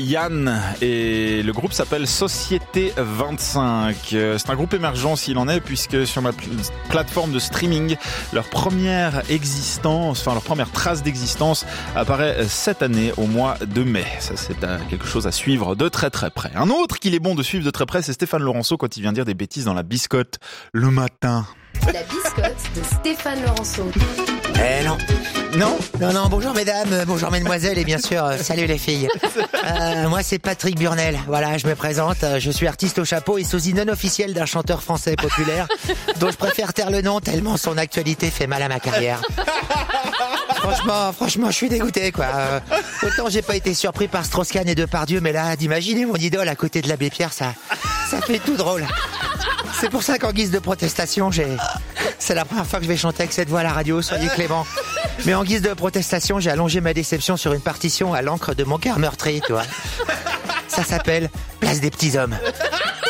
Yann et le groupe s'appelle Société 25. C'est un groupe émergent s'il en est, puisque sur ma plateforme de streaming, leur première trace d'existence apparaît cette année au mois de mai. Ça, c'est quelque chose à suivre de très très près. Un autre qu'il est bon de suivre de très près, c'est Stéphane Laurenceau quand il vient dire des bêtises dans la biscotte le matin. La biscotte de Stéphane Laurenceau. Non, bonjour mesdames, bonjour mesdemoiselles et bien sûr, salut les filles. Moi c'est Patrick Burnel, voilà, je me présente, je suis artiste au chapeau et sosie non officiel d'un chanteur français populaire dont je préfère taire le nom tellement son actualité fait mal à ma carrière. Franchement, je suis dégoûté, quoi. Autant j'ai pas été surpris par Strauss-Kahn et Depardieu, mais là, d'imaginer mon idole à côté de l'abbé Pierre, ça fait tout drôle. C'est pour ça qu'en guise de protestation, c'est la première fois que je vais chanter avec cette voix à la radio, soyez clément. Mais en guise de protestation, j'ai allongé ma déception sur une partition à l'encre de mon cœur meurtri, tu vois. Ça s'appelle Place des petits hommes.